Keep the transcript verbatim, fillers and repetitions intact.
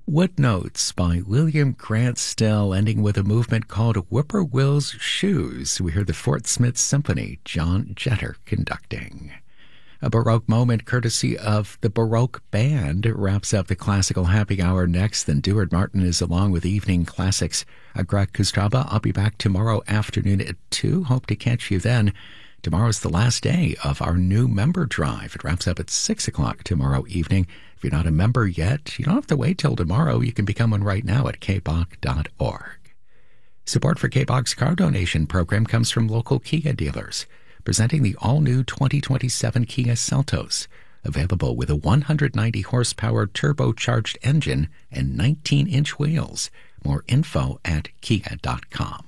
Woodnotes by William Grant Still, ending with a movement called Whippoorwill's Shoes. We hear the Fort Smith Symphony, John Jetter conducting. A Baroque moment courtesy of the Baroque Band wraps up the classical happy hour next. Then Duard Martin is along with Evening Classics. I'm Greg Kostraba. I'll be back tomorrow afternoon at two. Hope to catch you then. Tomorrow's the last day of our new member drive. It wraps up at six o'clock tomorrow evening. If you're not a member yet, you don't have to wait till tomorrow. You can become one right now at k b o c dot org. Support for K B O C's car donation program comes from local Kia dealers, presenting the all-new twenty twenty-seven Kia Seltos, available with a one hundred ninety horsepower turbocharged engine and nineteen inch wheels. More info at kia dot com.